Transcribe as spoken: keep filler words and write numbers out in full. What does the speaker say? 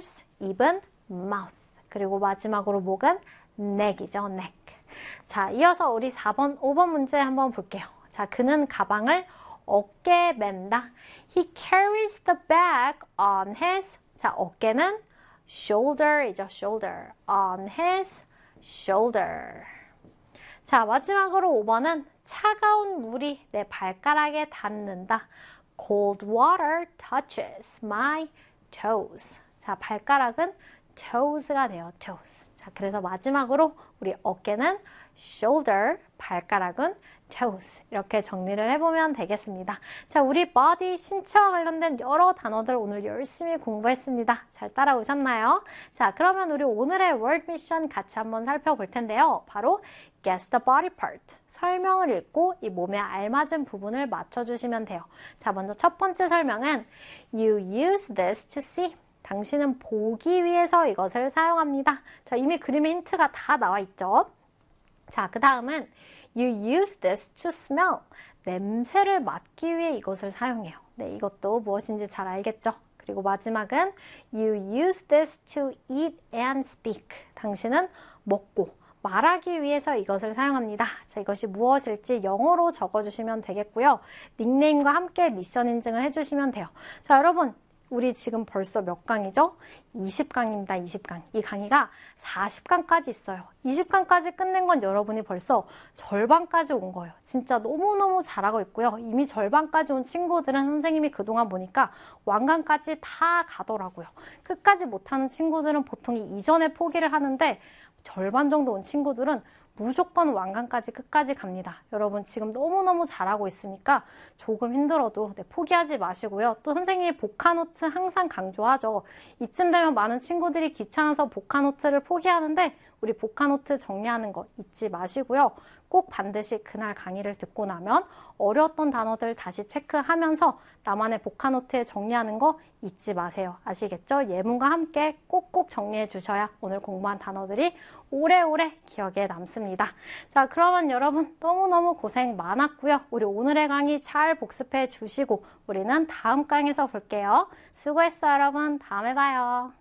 ears, 입은 mouth. 그리고 마지막으로 목은 neck이죠, neck. 자, 이어서 우리 사 번, 오 번 문제 한번 볼게요. 자, 그는 가방을 어깨에 맨다. He carries the bag on his, 자, 어깨는 shoulder이죠, shoulder. on his shoulder. 자, 마지막으로 오 번은 차가운 물이 내 발가락에 닿는다. Cold water touches my toes. 자, 발가락은 toes가 돼요, toes. 자, 그래서 마지막으로 우리 어깨는 shoulder, 발가락은 toes. 이렇게 정리를 해보면 되겠습니다. 자, 우리 body, 신체와 관련된 여러 단어들 오늘 열심히 공부했습니다. 잘 따라오셨나요? 자, 그러면 우리 오늘의 word mission 같이 한번 살펴볼 텐데요. 바로 guess the body part. 설명을 읽고 이 몸에 알맞은 부분을 맞춰주시면 돼요. 자, 먼저 첫 번째 설명은 You use this to see. 당신은 보기 위해서 이것을 사용합니다. 자, 이미 그림에 힌트가 다 나와 있죠. 자, 그 다음은 You use this to smell. 냄새를 맡기 위해 이것을 사용해요. 네, 이것도 무엇인지 잘 알겠죠? 그리고 마지막은 You use this to eat and speak. 당신은 먹고 말하기 위해서 이것을 사용합니다. 자, 이것이 무엇일지 영어로 적어주시면 되겠고요. 닉네임과 함께 미션 인증을 해주시면 돼요. 자, 여러분. 우리 지금 벌써 몇 강이죠? 이십 강입니다. 이십 강. 이 강의가 사십 강까지 있어요. 이십 강까지 끝낸 건 여러분이 벌써 절반까지 온 거예요. 진짜 너무너무 잘하고 있고요. 이미 절반까지 온 친구들은 선생님이 그동안 보니까 완강까지 다 가더라고요. 끝까지 못하는 친구들은 보통 이전에 포기를 하는데 절반 정도 온 친구들은 무조건 완강까지 끝까지 갑니다. 여러분 지금 너무너무 잘하고 있으니까 조금 힘들어도 네, 포기하지 마시고요. 또 선생님이 복화노트 항상 강조하죠. 이쯤 되면 많은 친구들이 귀찮아서 복화노트를 포기하는데 우리 복화노트 정리하는 거 잊지 마시고요. 꼭 반드시 그날 강의를 듣고 나면 어려웠던 단어들 다시 체크하면서 나만의 복화노트에 정리하는 거 잊지 마세요. 아시겠죠? 예문과 함께 꼭꼭 정리해 주셔야 오늘 공부한 단어들이 오래오래 기억에 남습니다. 자, 그러면 여러분 너무너무 고생 많았고요. 우리 오늘의 강의 잘 복습해 주시고 우리는 다음 강에서 볼게요. 수고했어요, 여러분. 다음에 봐요.